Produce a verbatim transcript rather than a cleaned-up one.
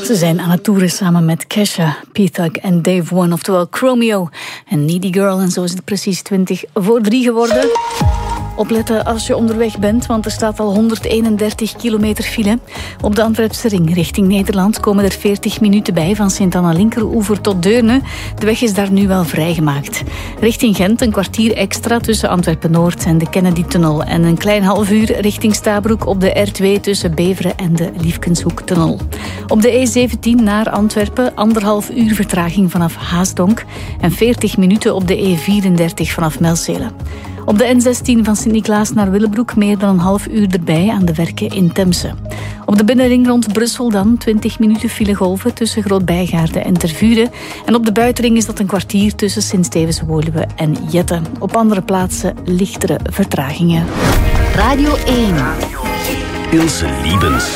Ze zijn aan het toeren samen met Kesha, P-Thug en Dave One, oftewel Chromeo en Needy Girl. En zo is het precies twintig voor drie geworden. Opletten als je onderweg bent, want er staat al honderdeenendertig kilometer file. Op de Antwerpse ring richting Nederland komen er veertig minuten bij van Sint-Anna-Linkeroever tot Deurne. De weg is daar nu wel vrijgemaakt. Richting Gent een kwartier extra tussen Antwerpen-Noord en de Kennedy-tunnel. En een klein half uur richting Stabroek op de R twee tussen Beveren en de Liefkenshoek-tunnel. Op de E zeventien naar Antwerpen anderhalf uur vertraging vanaf Haasdonk. En veertig minuten op de E vierendertig vanaf Melzele. Op de N zestien van Sint-Niklaas naar Willebroek meer dan een half uur erbij aan de werken in Temse. Op de binnenring rond Brussel dan twintig minuten filegolven tussen Groot-Bijgaarde en Tervuren. En op de buitenring is dat een kwartier tussen Sint-Stevens-Woluwe en Jette. Op andere plaatsen lichtere vertragingen. Radio één. Ilse Liebens.